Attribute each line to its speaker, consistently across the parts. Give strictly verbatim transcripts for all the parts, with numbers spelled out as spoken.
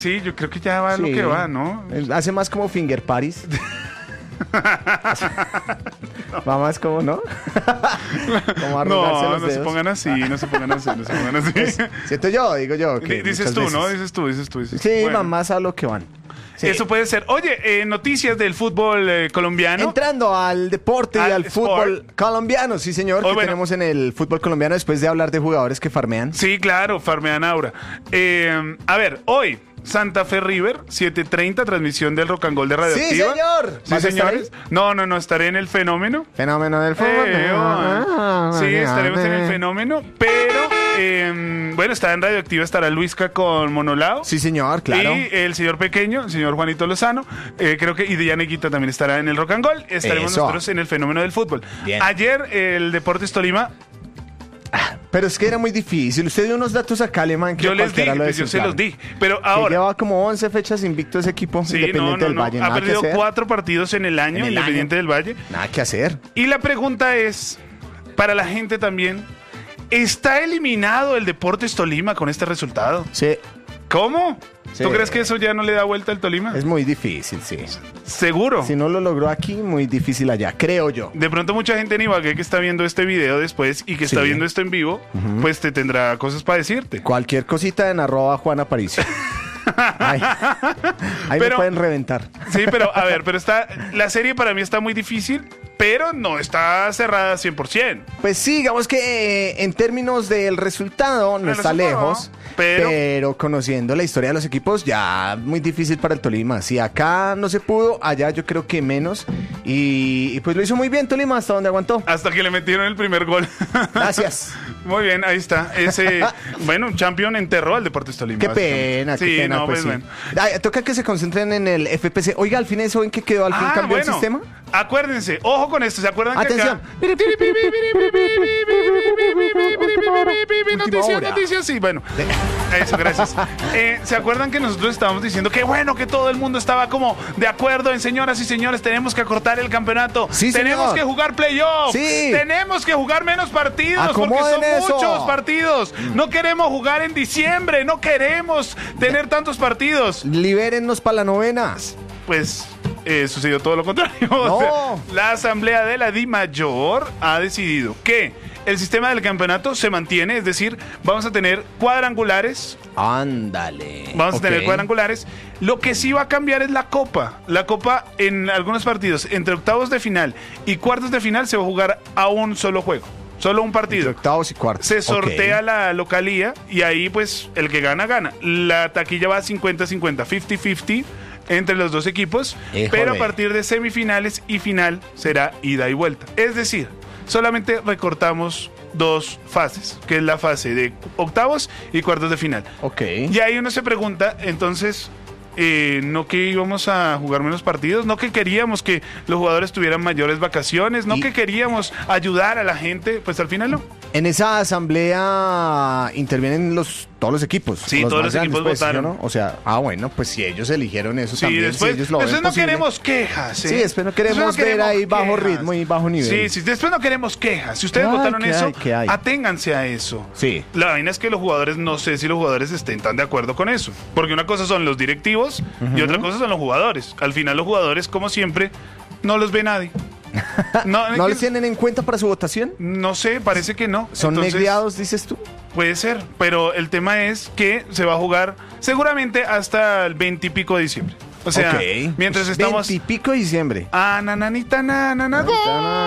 Speaker 1: Sí, yo creo que ya va
Speaker 2: Sí.
Speaker 1: lo que va, ¿no?
Speaker 2: Hace más como finger parties. Va más como, ¿no? Como arrugarse
Speaker 1: No,
Speaker 2: los
Speaker 1: no se
Speaker 2: dedos.
Speaker 1: pongan así, no se pongan así, no se pongan así.
Speaker 2: Siento yo, digo yo.
Speaker 1: Di-
Speaker 2: Que
Speaker 1: dices
Speaker 2: muchas
Speaker 1: tú,
Speaker 2: veces.
Speaker 1: ¿no? Dices tú, dices tú. Dices tú.
Speaker 2: Sí,
Speaker 1: Bueno,
Speaker 2: van más a lo que van. Sí.
Speaker 1: Eso puede ser. Oye, eh, noticias del fútbol eh, colombiano.
Speaker 2: Entrando al deporte y
Speaker 1: Al
Speaker 2: al fútbol
Speaker 1: sport.
Speaker 2: colombiano, sí señor,
Speaker 1: Oh,
Speaker 2: que
Speaker 1: bueno.
Speaker 2: tenemos en el fútbol colombiano después de hablar de jugadores que farmean.
Speaker 1: Sí, claro, Farmean Aura. Eh, a ver, hoy, Santa Fe River, siete treinta, transmisión del Rock and Roll de Radioactiva.
Speaker 2: Sí, señor.
Speaker 1: Sí,
Speaker 2: ¿Vas a estar
Speaker 1: señores. No, no, no, estaré en el Fenómeno.
Speaker 2: Fenómeno del fútbol.
Speaker 1: Eh,
Speaker 2: Ah,
Speaker 1: sí,
Speaker 2: ah,
Speaker 1: estaremos en el
Speaker 2: ah.
Speaker 1: Fenómeno, pero eh, bueno, está en Radioactiva, estará Luisca con Monolao.
Speaker 2: Sí, señor, claro.
Speaker 1: Y el señor pequeño, el señor Juanito Lozano, eh, creo que y Diana Higuita también estará en el Rock and Roll. Estaremos
Speaker 2: Eso.
Speaker 1: nosotros en el Fenómeno del Fútbol.
Speaker 2: Bien.
Speaker 1: Ayer el Deportes Tolima,
Speaker 2: Pero es que era muy difícil. Usted dio unos datos acá, Alemán, que
Speaker 1: yo les di,
Speaker 2: cualquiera lo
Speaker 1: pues yo se
Speaker 2: desinflaron.
Speaker 1: los di. Pero
Speaker 2: Que
Speaker 1: ahora,
Speaker 2: lleva como once fechas invicto ese equipo
Speaker 1: sí,
Speaker 2: Independiente
Speaker 1: no, no,
Speaker 2: del
Speaker 1: no,
Speaker 2: Valle.
Speaker 1: ha
Speaker 2: Nada que
Speaker 1: perdido
Speaker 2: hacer.
Speaker 1: cuatro partidos en el año,
Speaker 2: En el
Speaker 1: Independiente
Speaker 2: año.
Speaker 1: del Valle.
Speaker 2: Nada que hacer.
Speaker 1: Y la pregunta es, para la gente también, ¿está eliminado el Deportes Tolima con este resultado?
Speaker 2: Sí,
Speaker 1: ¿Cómo?
Speaker 2: Sí.
Speaker 1: ¿Tú crees que eso ya no le da vuelta al Tolima?
Speaker 2: es muy difícil, sí.
Speaker 1: Seguro.
Speaker 2: Si no lo logró aquí, muy difícil allá, creo yo.
Speaker 1: De pronto mucha gente en Ibagué que está viendo este video después y que está
Speaker 2: Sí.
Speaker 1: viendo esto en vivo, pues te tendrá cosas para decirte.
Speaker 2: Cualquier cosita en arroba Juan Aparicio. Ahí, ahí
Speaker 1: Pero-
Speaker 2: me pueden reventar.
Speaker 1: Sí, pero a ver, pero está la serie para mí está muy difícil, pero no está cerrada cien por ciento.
Speaker 2: Pues sí, digamos que eh, en términos del resultado no
Speaker 1: El
Speaker 2: está
Speaker 1: resultado,
Speaker 2: lejos,
Speaker 1: pero-
Speaker 2: pero... conociendo la historia de los equipos ya muy difícil para el Tolima. Si acá no se pudo, allá yo creo que menos. Y, y pues lo hizo muy bien Tolima hasta donde aguantó.
Speaker 1: Hasta que le metieron el primer gol.
Speaker 2: Gracias.
Speaker 1: Muy bien, ahí está. Ese, bueno, Champion enterró al Deportes Tolima.
Speaker 2: Qué
Speaker 1: básicamente.
Speaker 2: pena,
Speaker 1: Sí,
Speaker 2: qué pena.
Speaker 1: no,
Speaker 2: pues
Speaker 1: pues
Speaker 2: sí.
Speaker 1: bueno.
Speaker 2: Ay, toca que se concentren en el F P C. Oiga, al fin eso en que quedó, al fin
Speaker 1: Ah,
Speaker 2: cambió
Speaker 1: bueno,
Speaker 2: el sistema.
Speaker 1: acuérdense, ojo con esto, ¿se acuerdan
Speaker 2: Atención.
Speaker 1: que acá...
Speaker 2: Última
Speaker 1: Noticias,
Speaker 2: hora.
Speaker 1: noticias, sí, bueno. Eso, gracias. Eh, ¿Se acuerdan que nosotros estábamos diciendo que bueno, que todo el mundo estaba como de acuerdo en señoras y señores, tenemos que acortar el campeonato,
Speaker 2: Sí,
Speaker 1: tenemos
Speaker 2: señor.
Speaker 1: que jugar playoff,
Speaker 2: Sí.
Speaker 1: tenemos que jugar menos partidos porque
Speaker 2: Acomoden
Speaker 1: son
Speaker 2: eso.
Speaker 1: muchos partidos, no queremos jugar en diciembre, no queremos tener tantos partidos.
Speaker 2: Libérennos para la novena.
Speaker 1: Pues eh, sucedió todo lo contrario. O
Speaker 2: No.
Speaker 1: sea, la asamblea de la DIMAYOR ha decidido que el sistema del campeonato se mantiene, es decir, vamos a tener cuadrangulares,
Speaker 2: Ándale.
Speaker 1: vamos a tener
Speaker 2: Ok.
Speaker 1: cuadrangulares. Lo que sí va a cambiar es la copa. La copa en algunos partidos, entre octavos de final y cuartos de final, se va a jugar a un solo juego, solo un
Speaker 2: Entre
Speaker 1: partido.
Speaker 2: octavos y cuartos.
Speaker 1: Se
Speaker 2: Ok.
Speaker 1: sortea la localía y ahí pues el que gana, gana. La taquilla va cincuenta cincuenta, cincuenta cincuenta entre los dos equipos,
Speaker 2: Híjole.
Speaker 1: pero a partir de semifinales y final será ida y vuelta. Es decir, solamente recortamos dos fases, que es la fase de octavos y cuartos de final.
Speaker 2: Ok.
Speaker 1: Y ahí uno se pregunta, entonces, eh, no que íbamos a jugar menos partidos, no que queríamos que los jugadores tuvieran mayores vacaciones, no
Speaker 2: Y-
Speaker 1: que queríamos ayudar a la gente, pues al final no.
Speaker 2: En esa asamblea intervienen los todos los equipos.
Speaker 1: Sí, todos
Speaker 2: más
Speaker 1: los
Speaker 2: grandes,
Speaker 1: equipos
Speaker 2: pues, ¿sí o
Speaker 1: votaron.
Speaker 2: no? O sea, ah, bueno, pues si ellos eligieron eso
Speaker 1: Sí,
Speaker 2: también.
Speaker 1: después,
Speaker 2: si ellos lo ven
Speaker 1: después no
Speaker 2: posible.
Speaker 1: queremos quejas. ¿eh?
Speaker 2: Sí, después no queremos
Speaker 1: Después
Speaker 2: ver ahí bajo
Speaker 1: quejas.
Speaker 2: ritmo y bajo nivel.
Speaker 1: Sí, sí, después no queremos quejas. Si ustedes
Speaker 2: Ay,
Speaker 1: votaron
Speaker 2: ¿qué
Speaker 1: eso,
Speaker 2: hay? ¿Qué hay?
Speaker 1: aténganse a eso.
Speaker 2: Sí.
Speaker 1: La vaina es que los jugadores, no sé si los jugadores estén tan de acuerdo con eso. Porque una cosa son los directivos y otra cosa son los jugadores. Al final los jugadores, como siempre, no los ve nadie. No,
Speaker 2: ¿No
Speaker 1: que-
Speaker 2: les tienen en cuenta para su votación?
Speaker 1: no sé, parece que no.
Speaker 2: ¿Son
Speaker 1: Entonces,
Speaker 2: negriados, dices tú?
Speaker 1: puede ser, pero el tema es que se va a jugar seguramente hasta el veinte y pico de diciembre. O sea,
Speaker 2: Ok.
Speaker 1: mientras
Speaker 2: Pues
Speaker 1: estamos...
Speaker 2: veintipico de diciembre.
Speaker 1: Ah, nananita, nanana, gol.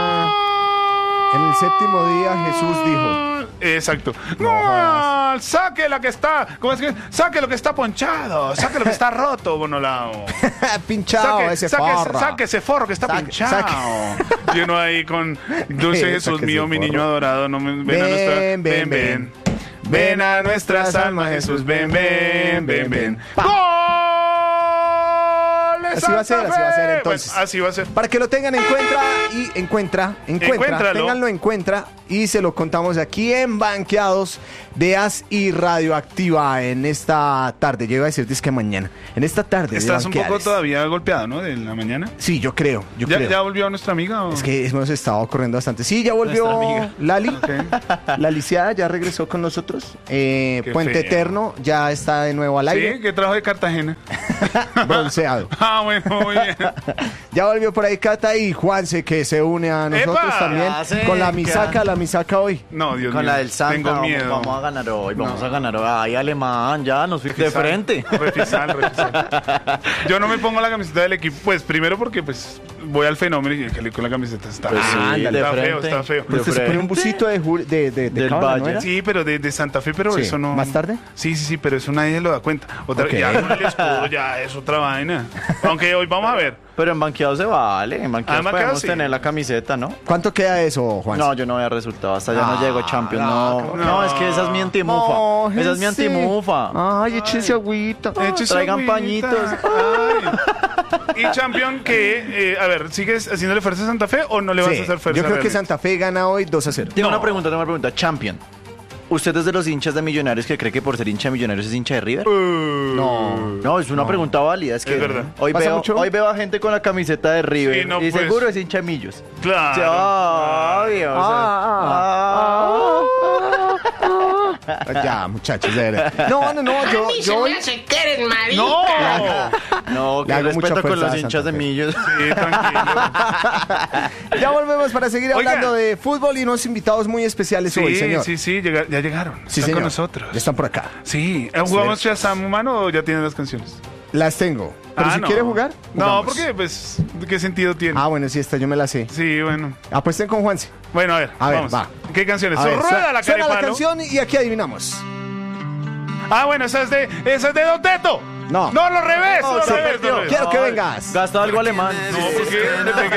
Speaker 2: En el séptimo día Jesús dijo.
Speaker 1: Exacto.
Speaker 2: No
Speaker 1: ¡Gol! Saque la que está. ¿Cómo es que? Saque lo que está ponchado. Saque lo que está roto, Bonolao.
Speaker 2: Pinchado
Speaker 1: Saque,
Speaker 2: ese
Speaker 1: saque,
Speaker 2: forro.
Speaker 1: saque ese forro que está
Speaker 2: Saque,
Speaker 1: pinchado. Y uno ahí con Dulce
Speaker 2: Saque
Speaker 1: Jesús
Speaker 2: ese
Speaker 1: mío, mi
Speaker 2: forro.
Speaker 1: niño adorado. No me, ven, a nuestra.
Speaker 2: Ven, ven, ven.
Speaker 1: Ven a nuestras almas, Jesús. Ven, ven, ven, ven.
Speaker 2: Pa.
Speaker 1: ¡Gol!
Speaker 2: Así va a ser,
Speaker 1: Santa
Speaker 2: así va a ser,
Speaker 1: Fe!
Speaker 2: entonces.
Speaker 1: Bueno, así va a ser.
Speaker 2: Para que lo tengan en cuenta y encuentra, encuentra,
Speaker 1: Encuéntralo.
Speaker 2: ténganlo en cuenta y se lo contamos aquí en Banqueados de As y Radioactiva en esta tarde. Yo iba a decir que mañana. En esta tarde. de
Speaker 1: Estás un poco
Speaker 2: Banqueados.
Speaker 1: todavía golpeado, ¿no? De la mañana.
Speaker 2: Sí, yo creo, yo
Speaker 1: ¿Ya,
Speaker 2: creo.
Speaker 1: ¿Ya volvió nuestra amiga? O?
Speaker 2: Es que hemos estado corriendo bastante. Sí, ya volvió
Speaker 3: Nuestra amiga.
Speaker 2: Lali.
Speaker 1: Ok.
Speaker 2: La lisiada ya regresó con nosotros. Eh,
Speaker 1: Qué
Speaker 2: Puente
Speaker 1: feo.
Speaker 2: Eterno ya está de nuevo al
Speaker 1: Sí,
Speaker 2: aire.
Speaker 1: que trajo de Cartagena.
Speaker 2: Bronceado.
Speaker 1: Ah, bueno, muy bien.
Speaker 2: Ya volvió por ahí Cata y Juanse, que se une a nosotros
Speaker 1: ¡Epa!
Speaker 2: también.
Speaker 3: Ya sé,
Speaker 2: Con la
Speaker 3: que-
Speaker 2: misaca, la misaca hoy.
Speaker 1: No, Dios
Speaker 3: Con
Speaker 1: mío.
Speaker 3: la del Santa,
Speaker 1: Tengo
Speaker 3: vamos,
Speaker 1: miedo.
Speaker 3: vamos a ganar hoy, vamos a ganar hoy. Ay, alemán, ya nos fuiste de
Speaker 1: Refisal,
Speaker 3: frente.
Speaker 1: refisal, refisal. Yo no me pongo la camiseta del equipo, pues primero porque pues voy al fenómeno y que con la camiseta está,
Speaker 3: Pues sí,
Speaker 1: Ah,
Speaker 3: de
Speaker 1: está feo,
Speaker 3: frente.
Speaker 1: está feo.
Speaker 3: De
Speaker 2: Usted se pone un
Speaker 3: frente.
Speaker 2: busito de, ju- de, de, de
Speaker 3: Del
Speaker 2: cábala, ¿no
Speaker 3: Valle.
Speaker 2: era?
Speaker 1: Sí, pero de, de Santa Fe, pero
Speaker 2: Sí,
Speaker 1: eso no.
Speaker 2: ¿más tarde?
Speaker 1: Sí, sí, sí, pero eso nadie lo da cuenta. Otra,
Speaker 2: Ok.
Speaker 1: Ya con el escudo ya es otra vaina. Aunque hoy vamos a ver.
Speaker 3: Pero en banqueado se vale, en
Speaker 1: Ah,
Speaker 3: banqueado
Speaker 1: en banqueado
Speaker 3: podemos
Speaker 1: sí.
Speaker 3: tener la camiseta, ¿no?
Speaker 2: ¿Cuánto queda eso, Juan?
Speaker 3: No, yo no voy a resultado, hasta allá
Speaker 2: Ah,
Speaker 3: no llego, Champions.
Speaker 2: no,
Speaker 3: No,
Speaker 1: no.
Speaker 3: no, es que esa es mi antimufa. Esa es mi
Speaker 2: ese.
Speaker 3: antimufa.
Speaker 2: Ay, échese agüita.
Speaker 1: Échese
Speaker 3: traigan
Speaker 1: agüita.
Speaker 3: pañitos.
Speaker 1: Ay. Y Champion que, eh, a ver, ¿sigues haciéndole fuerza a Santa Fe o no le vas
Speaker 2: Sí,
Speaker 1: a hacer fuerza
Speaker 2: yo creo que
Speaker 1: realmente?
Speaker 2: Santa Fe gana hoy dos a cero.
Speaker 3: Tengo
Speaker 1: No.
Speaker 3: una pregunta, tengo una pregunta. Champion. ¿Usted es de los hinchas de Millonarios que cree que por ser hincha de Millonarios es hincha de River?
Speaker 2: No.
Speaker 3: No, es una pregunta válida. Es que
Speaker 1: Es verdad.
Speaker 3: Hoy,
Speaker 2: ¿Pasa
Speaker 3: veo,
Speaker 2: mucho?
Speaker 3: hoy veo a gente con la camiseta de River
Speaker 1: Sí, no,
Speaker 3: y
Speaker 1: pues.
Speaker 3: seguro es hincha de Millos.
Speaker 1: Claro.
Speaker 3: Ya, obvio, o sea,
Speaker 2: Ah,
Speaker 3: ah.
Speaker 2: Ya, muchachos, de verdad. No, no, no, yo,
Speaker 4: A mí se
Speaker 2: yo hoy...
Speaker 4: me hace que eres marica.
Speaker 1: ¡No!
Speaker 3: No,
Speaker 2: Le
Speaker 3: que
Speaker 2: hago mucha
Speaker 3: respeto con
Speaker 2: fuerza
Speaker 3: los
Speaker 2: a
Speaker 3: hinchas
Speaker 2: Santa
Speaker 3: de
Speaker 2: Fe.
Speaker 3: Millos.
Speaker 1: Sí, tranquilo.
Speaker 2: Ya volvemos para seguir
Speaker 1: Oiga.
Speaker 2: hablando de fútbol y unos invitados muy especiales hoy,
Speaker 1: Sí,
Speaker 2: señor.
Speaker 1: sí, sí, llega- ya llegaron.
Speaker 2: Sí,
Speaker 1: Están
Speaker 2: señor.
Speaker 1: con nosotros.
Speaker 2: Ya están por acá.
Speaker 1: Sí. ¿Eh, ¿Jugamos Shazam humano o ya tienen las canciones?
Speaker 2: Las tengo. Pero
Speaker 1: Ah,
Speaker 2: si
Speaker 1: no.
Speaker 2: quiere jugar,
Speaker 1: No,
Speaker 2: jugamos.
Speaker 1: porque, pues, ¿qué sentido tiene?
Speaker 2: Ah, bueno, sí, esta yo me la sé.
Speaker 1: Sí, bueno.
Speaker 2: Apuesten con Juanse.
Speaker 1: Bueno, a ver,
Speaker 2: A ver,
Speaker 1: vamos.
Speaker 2: va.
Speaker 1: ¿Qué canciones?
Speaker 2: A ver,
Speaker 1: Rueda
Speaker 2: suena,
Speaker 1: la
Speaker 2: suena la
Speaker 1: carepalo.
Speaker 2: canción y aquí adivinamos.
Speaker 1: Ah, bueno, esa es de, esa es de Don Teto.
Speaker 2: No.
Speaker 1: No, lo revés.
Speaker 3: No,
Speaker 1: lo
Speaker 3: se
Speaker 1: revés,
Speaker 3: perdió.
Speaker 1: lo revés.
Speaker 2: Quiero que
Speaker 3: Ay,
Speaker 2: vengas.
Speaker 3: Gastó algo alemán.
Speaker 1: No, porque le pegué